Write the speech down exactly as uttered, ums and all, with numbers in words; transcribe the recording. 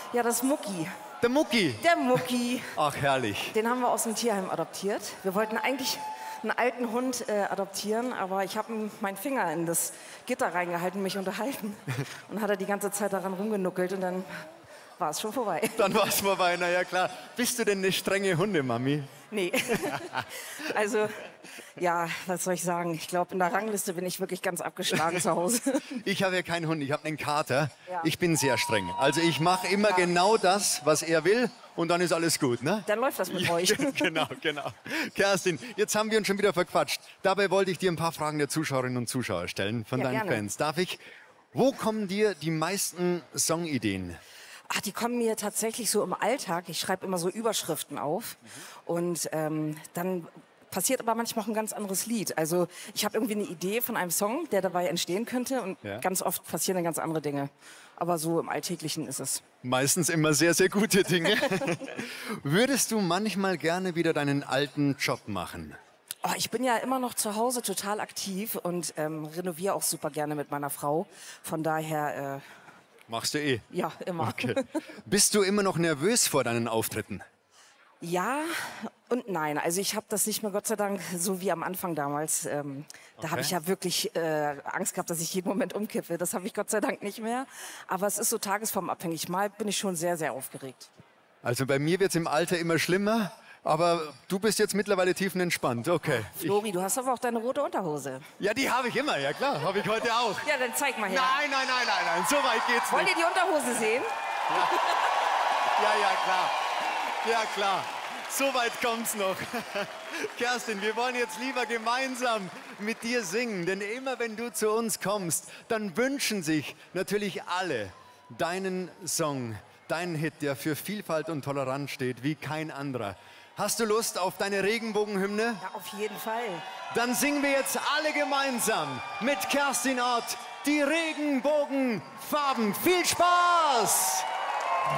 Ja, das Mucki. Der Mucki. Der Mucki. Ach, herrlich. Den haben wir aus dem Tierheim adoptiert. Wir wollten eigentlich einen alten Hund äh, adoptieren, aber ich habe meinen Finger in das Gitter reingehalten, mich unterhalten. Und hat er die ganze Zeit daran rumgenuckelt und dann war es schon vorbei. Dann war es vorbei, na ja klar. Bist du denn eine strenge Hundemami? Nee. Also, ja, was soll ich sagen? Ich glaube, in der Rangliste bin ich wirklich ganz abgeschlagen zu Hause. Ich habe ja keinen Hund, ich habe einen Kater. Ja. Ich bin sehr streng. Also ich mache immer Ja. genau das, was er will und dann ist alles gut, ne? Dann läuft das mit euch. Genau, genau. Kerstin, jetzt haben wir uns schon wieder verquatscht. Dabei wollte ich dir ein paar Fragen der Zuschauerinnen und Zuschauer stellen, von Ja, deinen gerne. Fans. Darf ich? Wo kommen dir die meisten Songideen? Ach, die kommen mir tatsächlich so im Alltag. Ich schreibe immer so Überschriften auf. Und ähm, dann passiert aber manchmal auch ein ganz anderes Lied. Also ich habe irgendwie eine Idee von einem Song, der dabei entstehen könnte. Und Ja. ganz oft passieren dann ganz andere Dinge. Aber so im Alltäglichen ist es. Meistens immer sehr, sehr gute Dinge. Würdest du manchmal gerne wieder deinen alten Job machen? Oh, ich bin ja immer noch zu Hause total aktiv und ähm, renoviere auch super gerne mit meiner Frau. Von daher, äh, Machst du eh. ja, immer. Okay. Bist du immer noch nervös vor deinen Auftritten? Ja und nein. Also ich habe das nicht mehr, Gott sei Dank, so wie am Anfang damals. Ähm, da Okay. habe ich ja wirklich äh, Angst gehabt, dass ich jeden Moment umkippe. Das habe ich Gott sei Dank nicht mehr. Aber es ist so tagesformabhängig. Mal bin ich schon sehr, sehr aufgeregt. Also bei mir wird es im Alter immer schlimmer, aber du bist jetzt mittlerweile tiefenentspannt. Okay. Ich, Flori, du hast aber auch deine rote Unterhose. ja, die habe ich immer, ja klar, habe ich heute auch. Ja, dann zeig mal her. Nein, nein, nein, nein, nein, so weit geht's Wollt nicht. ihr die Unterhose sehen? Ja, ja, klar. Ja, klar. So weit kommt's noch. Kerstin, wir wollen jetzt lieber gemeinsam mit dir singen, denn immer wenn du zu uns kommst, dann wünschen sich natürlich alle deinen Song, deinen Hit, der für Vielfalt und Toleranz steht, wie kein anderer. Hast du Lust auf deine Regenbogenhymne? Ja, auf jeden Fall. Dann singen wir jetzt alle gemeinsam mit Kerstin Ott die Regenbogenfarben. Viel Spaß!